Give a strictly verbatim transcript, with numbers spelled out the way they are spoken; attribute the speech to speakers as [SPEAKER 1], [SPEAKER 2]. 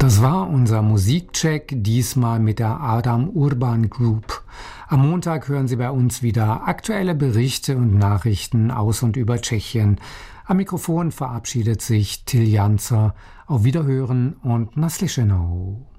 [SPEAKER 1] Das war unser Musikcheck, diesmal mit der Adam Urban Group. Am Montag hören Sie bei uns wieder aktuelle Berichte und Nachrichten aus und über Tschechien. Am Mikrofon verabschiedet sich Till Janzer. Auf Wiederhören und Naslyšenou.